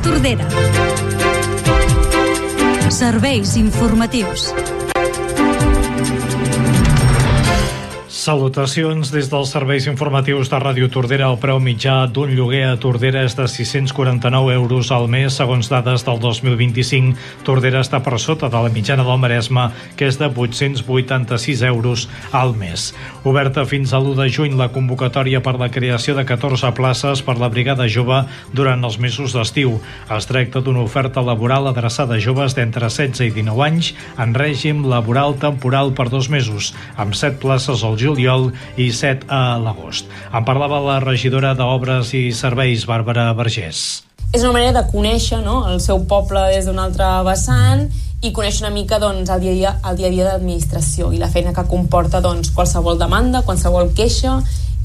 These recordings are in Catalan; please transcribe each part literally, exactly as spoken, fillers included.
Tordera. Serveis informatius. Salutacions des dels serveis informatius de Ràdio Tordera. El preu mitjà d'un lloguer a Tordera és de sis-cents quaranta-nou euros al mes, segons dades del dos mil vint-i-cinc. Tordera està per sota de la mitjana del Maresme, que és de vuit-cents vuitanta-sis euros al mes. Oberta fins a l'u de juny la convocatòria per la creació de catorze places per la Brigada Jove durant els mesos d'estiu. Es tracta d'una oferta laboral adreçada a joves d'entre setze i dinou anys en règim laboral temporal per dos mesos, amb set places al juliol i set a l'agost. En parlava la regidora d'Obres i Serveis, Bàrbara Vergés. És una manera de conèixer, no?, el seu poble des d'un altre vessant i conèixer una mica, doncs, el dia a dia, el dia a dia de l'administració i la feina que comporta, doncs, qualsevol demanda, qualsevol queixa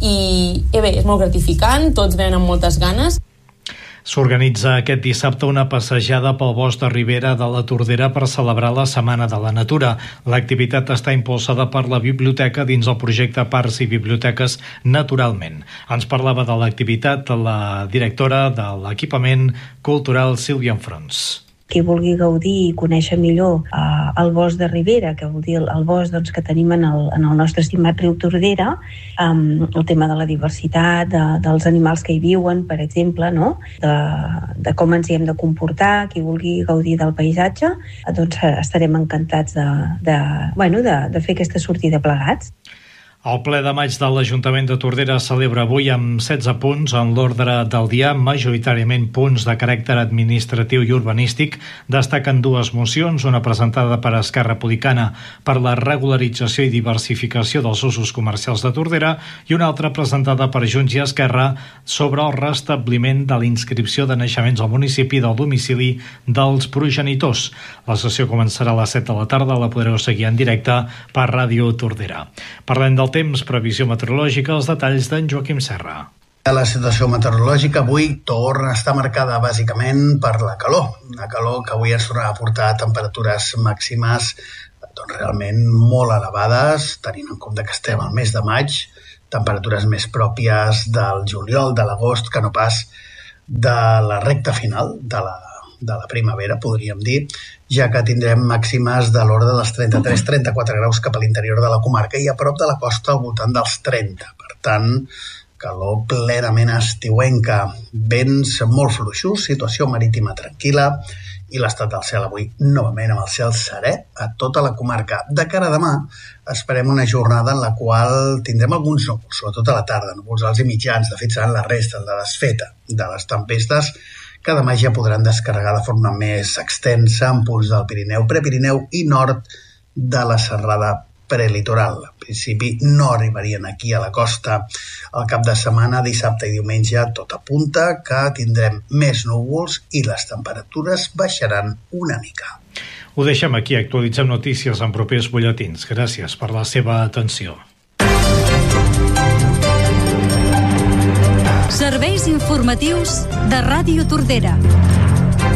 i, eh bé, és molt gratificant, tots venen amb moltes ganes. S'organitza aquest dissabte una passejada pel bosc de Ribera de la Tordera per celebrar la Setmana de la Natura. L'activitat està impulsada per la biblioteca dins el projecte Parcs i Biblioteques Naturalment. Ens parlava de l'activitat la directora de l'equipament cultural Sílvia Enfrons. Qui vulgui gaudir i conèixer millor eh, el bosc de Ribera, que vol dir el, el bosc doncs, que tenim en el, en el nostre estimat riu Tordera, eh, el tema de la diversitat, de, dels animals que hi viuen, per exemple, no? de, de com ens hi hem de comportar, qui vulgui gaudir del paisatge, eh, doncs estarem encantats de, de, bueno, de, de fer aquesta sortida plegats. El ple de maig de l'Ajuntament de Tordera celebra avui amb setze punts en l'ordre del dia, majoritàriament punts de caràcter administratiu i urbanístic. Destaquen dues mocions, una presentada per Esquerra Republicana per la regularització i diversificació dels usos comercials de Tordera i una altra presentada per Junts i Esquerra sobre el restabliment de la inscripció de naixements al municipi del domicili dels progenitors. La sessió començarà a les set de la tarda, la podreu seguir en directe per Ràdio Tordera. Parlem del temps, previsió meteorològica, els detalls d'en Joaquim Serra. La situació meteorològica avui torna a estar marcada bàsicament per la calor. Una calor que avui ens tornarà a portar temperatures màximes doncs, realment molt elevades, tenint en compte que estem al mes de maig, temperatures més pròpies del juliol, de l'agost, que no pas de la recta final de la de la primavera, podríem dir, ja que tindrem màximes de l'ordre dels trenta-tres a trenta-quatre graus cap a l'interior de la comarca i a prop de la costa al voltant dels trenta. Per tant, calor plenament estiuenca, vents molt fluixos, situació marítima tranquil·la i l'estat del cel avui novament amb el cel serè a tota la comarca. De cara a demà esperem una jornada en la qual tindrem alguns núvols, sobretot a la tarda, núvols alts i mitjans, de fet seran la resta, la desfeta de les tempestes que demà ja podran descarregar de forma més extensa en punts del Pirineu, Prepirineu i nord de la serrada prelitoral. En principi no arribarien aquí a la costa. El cap de setmana, dissabte i diumenge, tot apunta que tindrem més núvols i les temperatures baixaran una mica. Ho deixem aquí, actualitzem notícies en propers butlletins. Gràcies per la seva atenció. Serveis informatius de Ràdio Tordera.